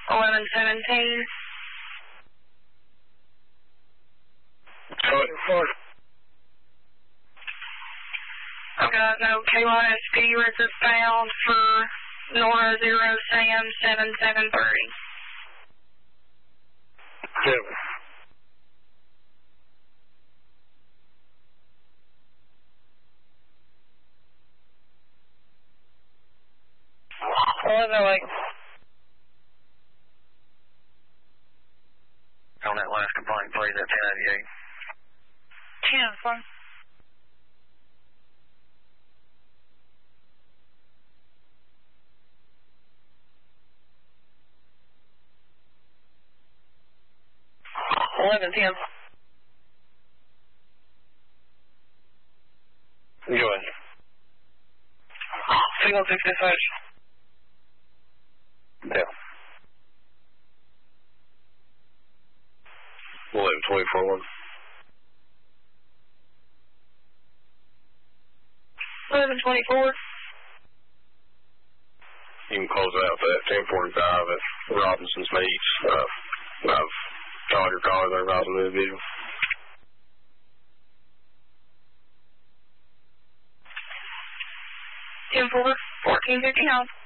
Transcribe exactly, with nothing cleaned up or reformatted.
eleven seventeen. Code four. I've got no K Y S P record found for Nora Zero Sam seven seven three. Seven. eleven oh eight. On that last complaint, please, at ten eighty-eight. ten, fine. eleven ten. Go ahead. Signal six dispatch. Yeah. eleven twenty-four. eleven twenty-four. You can close out that ten forty-five at Robinson's Meats. Uh, I've called your caller there about the individual. ten four, fourteen fifty-nine.